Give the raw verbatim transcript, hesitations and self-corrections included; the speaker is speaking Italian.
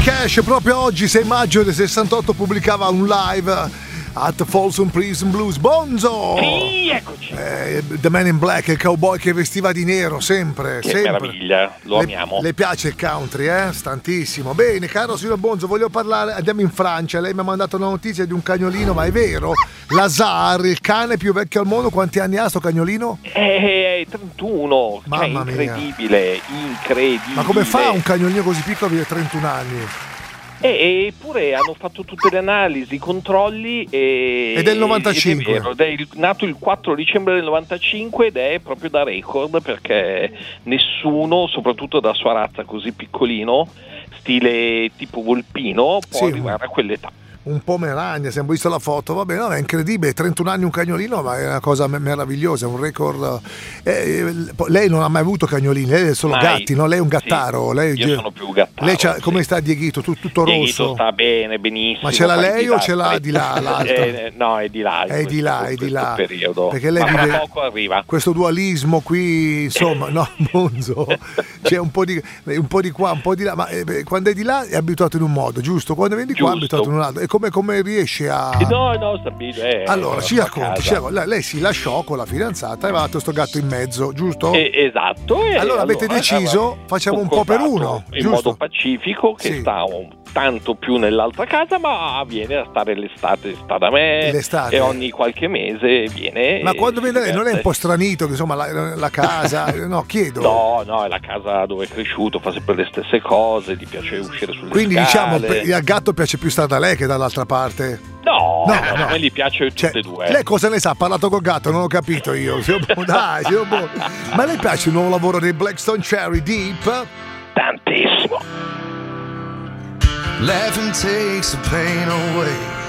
Cash proprio oggi sei maggio del sessantotto pubblicava un live at Folsom Prison Blues. Bonzo! Sì, eccoci! Eh, The Man in Black, il cowboy che vestiva di nero sempre. Che sempre. meraviglia, lo le, amiamo. Le piace il country, eh? Tantissimo. Bene, caro signor Bonzo, voglio parlare. Andiamo in Francia. Lei mi ha mandato una notizia di un cagnolino, ma è vero? Lazar, il cane più vecchio al mondo. Quanti anni ha sto cagnolino? Eh, trentuno. Mamma cioè, mia. incredibile, incredibile. Ma come fa un cagnolino così piccolo a vivere trentuno anni? E, eppure hanno fatto tutte le analisi, i controlli e, Ed è il novantacinque. ed è vero, ed è il- nato il quattro dicembre del novantacinque ed è proprio da record, perché nessuno, soprattutto da sua razza così piccolino, stile tipo volpino, può Sì. arrivare a quell'età. Un pomeragna, abbiamo visto la foto, va bene, no, è incredibile, trentuno anni un cagnolino, ma è una cosa me- meravigliosa, un record. Eh, eh, lei non ha mai avuto cagnolini, lei è solo Mai. gatti, no? Lei è un gattaro. Sì, lei, io sono più gattaro. Lei c'ha- sì. come sta Dieghito? Tut- tutto Dieghito rosso? sta bene, benissimo. Ma ce l'ha poi lei di o là- ce l'ha di là l'altro? Eh, no, è di là. in È di questo- là, è di questo là. periodo. Perché lei Ma fra vive- poco arriva. Questo dualismo qui, insomma, no, Monzo, c'è un po' di un po' di qua, un po' di là, ma eh, beh, quando è di là è abituato in un modo, giusto? Quando vieni di qua è Giusto. abituato in un altro. E come, come riesce a... No, no, sta bene. eh, Allora, la ci sua racconti, casa. ci racconti. lei, lei si lasciò con la fidanzata e aveva sto gatto in mezzo, giusto? Eh, esatto. e Allora avete deciso, aveva facciamo un po' per concordato uno, in giusto? modo pacifico, che Sì. sta un tanto più nell'altra casa, ma viene a stare l'estate, sta da me L'estate. e ogni qualche mese viene. Ma e quando si viene lei non è un diverte. po' stranito, che insomma la, la casa, no, chiedo. No, no, è la casa dove è cresciuto, fa sempre le stesse cose, gli piace uscire sulle Quindi diciamo, scale. pe- al gatto piace più stare da lei che dall'altra parte. No, No, no, no. a me gli piace tutte Cioè, e due. lei cosa ne sa? Ha parlato col gatto, non ho capito io. Signor Bo- Dai, signor Bo- Ma le piace il nuovo lavoro dei Blackstone Cherry Deep? Tantissimo. Laughing takes the pain away.